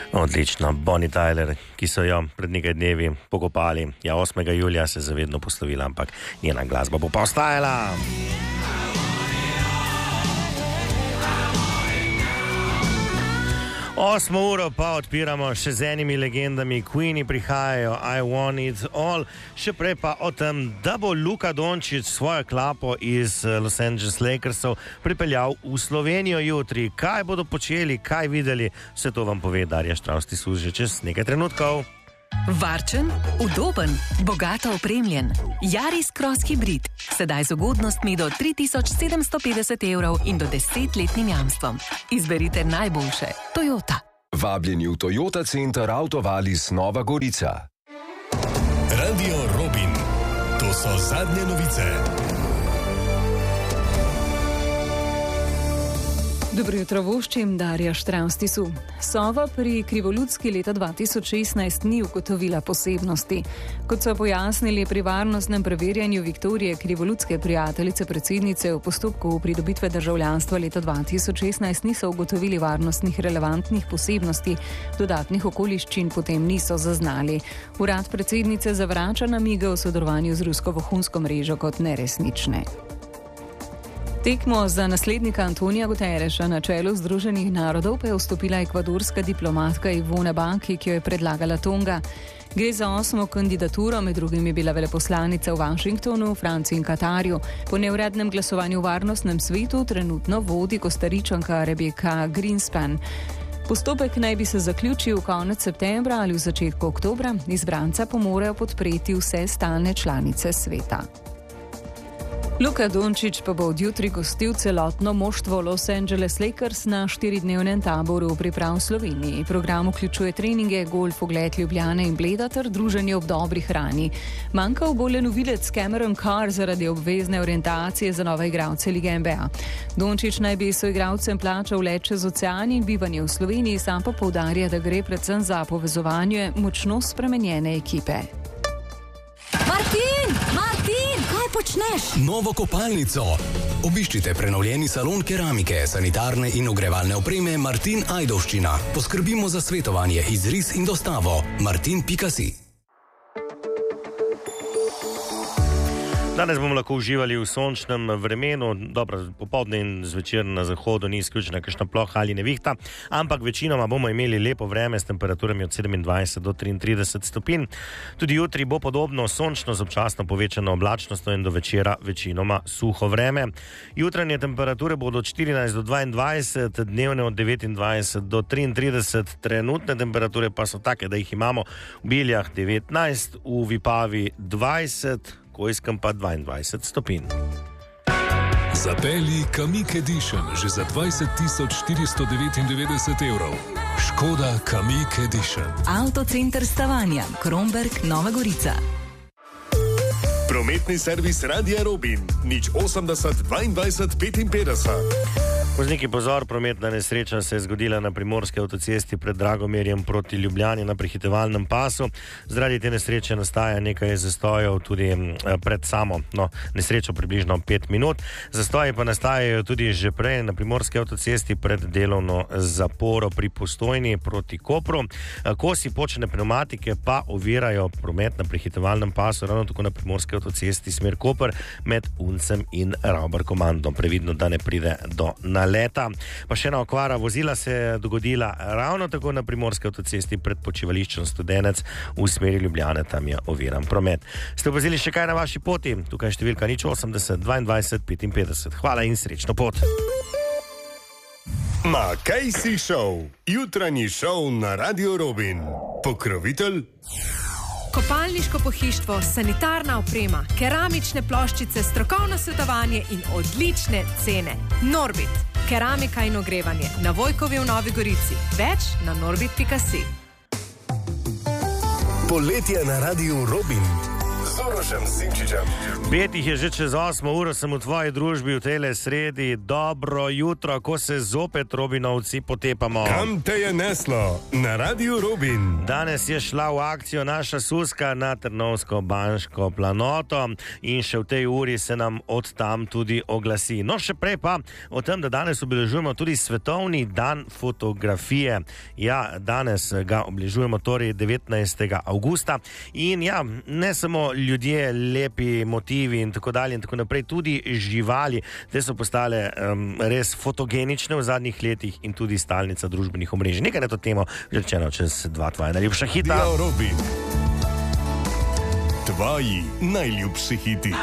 Odlično, Bonnie Tyler, ki so jo pred nekaj dnevi pokopali. Ja, 8. julija se zavedno poslovila, ampak njena glasba bo pa ostajala. 8 uro pa odpiramo še z enimi legendami. Queeni prihajajo, I Want It All. Še prej pa o tem, da bo Luka Dončić svojo klapo iz Los Angeles Lakersov pripeljal v Slovenijo jutri. Kaj bodo počeli, kaj videli, vse to vam pove Darja Štravs Tisus že čez nekaj trenutkov. Varčen, udoben, bogato opremljen. Yaris Cross Hybrid. Sedaj z ugodnostmi do 3750 € in do 10-letnim jamstvom. Izberite najboljše. Toyota. Vabljeni v Toyota Center Autovalis Nova Gorica. Radio Robin. To so zadnje novice. Dobro jutro, voščim Darja Štravs Tisu. Sova pri Krivoljudski leta 2016 ni ugotovila posebnosti. Kot so pojasnili pri varnostnem preverjanju Viktorije Krivoljudske, prijateljice predsednice, v postopku pridobitve državljanstva leta 2016 niso ugotovili varnostnih relevantnih posebnosti, dodatnih okoliščin potem niso zaznali. Urad predsednice zavrača namige o sodelovanju z rusko vohunsko mrežo kot neresnične. Tekmo za naslednika Antonija Guterreša na čelu Združenih narodov pa je vstopila ekvadorska diplomatka Ivona Baki, ki jo je predlagala Tonga. Gre za 8. kandidaturo, med drugim je bila veleposlanica v Washingtonu, Franciji in Katarju. Po neuradnem glasovanju v varnostnem svetu trenutno vodi Kostaričanka Rebecca Greenspan. Postopek naj bi se zaključil konec septembra ali v začetku oktobra. Izbranca pa morajo podpreti vse stalne članice sveta. Luka Dončić pa bo od jutri gostil celotno moštvo Los Angeles Lakers na 4-dnevnem taboru priprav v Sloveniji. Program vključuje treninge, golf, ogled Ljubljane in Bleda ter druženje ob dobri hrani. Manjkal bo le novilec Cameron Carr zaradi obvezne orientacije za nove igralce lige NBA. Dončić naj bi soigralcem plačal let čez ocean in bivanje v Sloveniji, sam pa poudarja, da gre predvsem za povezovanje močno spremenjene ekipe. Martin, kaj počneš? Novo kopalnico. Obiščite prenovljeni salon keramike, sanitarne in ogrevalne opreme Martin Ajdovščina. Poskrbimo za svetovanje, izris in dostavo. Martin.si. Danes bomo lahko uživali v sončnem vremenu, dobro, popoldne in zvečer na zahodu ni izključena kakšna ploha ali nevihta, ampak večinoma bomo imeli lepo vreme s temperaturami od 27 do 33 stopinj. Tudi jutri bo podobno sončno z občasno povečano oblačnostjo in do večera večinoma suho vreme. Jutranje temperature bodo od 14 do 22, dnevne od 29 do 33, trenutne temperature pa so take, da jih imamo v Biljah 19, v Vipavi 20, Kojskem pa 22 stopinj. Zapelji Kamiq Edition že za 20.499 €. Škoda Kamiq Edition. Avtocenter Stavanja, Kromberk, Nova Gorica. Prometni servis Radia Robin. 080 22 55. Vozniki, pozor, prometna nesreča se je zgodila na primorski avtocesti pred Dragomerjem proti Ljubljani na prehitevalnem pasu. Zaradi te nesreče nastaja nekaj zastojev tudi pred samo nesrečo približno 5 minut. Zastoji pa nastajajo tudi že prej na primorski avtocesti pred delovno zaporo pri Postojni proti Kopru. Kosi počne pneumatike pa ovirajo promet na prehitevalnem pasu ravno tako na primorski avtocesti smer Koper med Uncem in Ravbarkomandom. Previdno, da ne pride do leta. Pa še ena okvara vozila se je dogodila ravno tako na primorski avtocesti pred počivališčem Studenec v smeri Ljubljane, tam je oviran promet. Ste opazili še kaj na vaši poti? Tukaj je številka 080 22 55. Hvala in srečno pot. Makejsi Show. Jutranji šov na Radio Robin. Pokrovitelj Kopalniško pohištvo, sanitarna oprema, keramične ploščice, strokovno svetovanje in odlične cene. Norbit. Keramika in ogrevanje. Na Vojkovi v Novi Gorici. Več na norbit.si. Poletje na Radiu Robin. Z z Urošem Simčičem. 5 je že čez 8 uro, sem v tvoji družbi v tele sredi. Dobro jutro, ko se zopet Robinovci potepamo. Kam te je neslo? Na Radiu Robin. Danes je šla v akcijo naša Suska na Trnovsko-Banško planoto in še v tej uri se nam od tam tudi oglasi. No, še prej pa o tem, da danes obeležujemo tudi Svetovni dan fotografije. Ja, danes ga obeležujemo torej 19. avgusta in ja, ne samo ljudje, lepi motivi in tako dalje in tako naprej, tudi živali. Te so postale res fotogenične v zadnjih letih in tudi stalnica družbenih omrežij. Nekaj na to temo že rečeno čez 2 tvoja najljubša hita. Radio Robin. Tvoji najljubši hiti.